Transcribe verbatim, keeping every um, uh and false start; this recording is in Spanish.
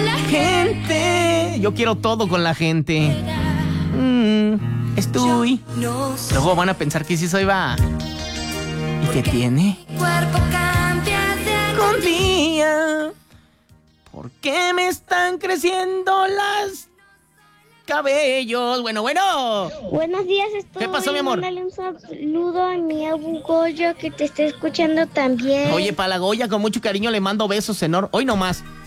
la gente. Yo quiero todo con la gente. Mm, estoy. No sé. Luego van a pensar que sí soy va. ¿Y qué tiene? Cuerpo cambia de Con día. ¿Por qué me están creciendo las cabellos? Bueno, bueno. Buenos días, estoy. ¿Qué pasó, mi amor? Mándale un saludo a mi abu Goyo que te está escuchando también. Oye, para la Goya, con mucho cariño le mando besos enormes. Hoy nomás.